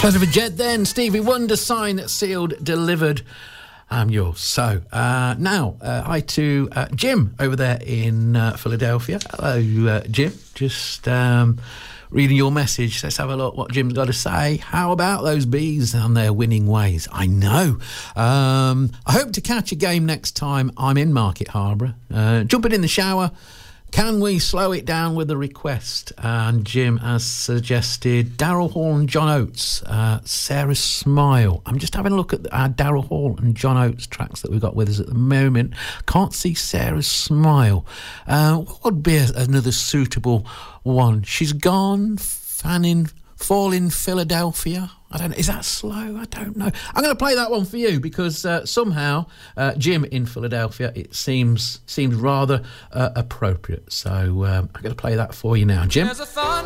Clever Jed then, Stevie Wonder, signed, sealed, delivered. I'm yours. So, now, hi to Jim over there in Philadelphia. Hello, Jim. Just reading your message. Let's have a look what Jim's got to say. How about those bees and their winning ways? I know. I hope to catch a game next time I'm in Market Harborough. Jumping in the shower. Can we slow it down with a request? And Jim has suggested Daryl Hall and John Oates, Sarah's Smile. I'm just having a look at our Daryl Hall and John Oates tracks that we've got with us at the moment. Can't see Sarah's Smile. What would be another suitable one? She's Gone, Falling Philadelphia. I don't know. Is that slow? I don't know. I'm going to play that one for you because somehow Jim in Philadelphia, it seems rather appropriate. So I'm going to play that for you now, Jim.